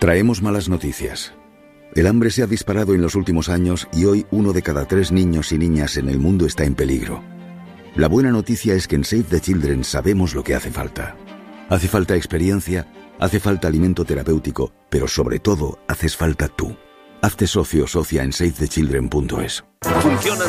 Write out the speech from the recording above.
Traemos malas noticias. El hambre se ha disparado en los últimos años y hoy 1 de cada 3 niños y niñas en el mundo está en peligro. La buena noticia es que en Save the Children sabemos lo que hace falta. Hace falta experiencia, hace falta alimento terapéutico, pero sobre todo haces falta tú. Hazte socio o socia en SaveTheChildren.es. Funcionan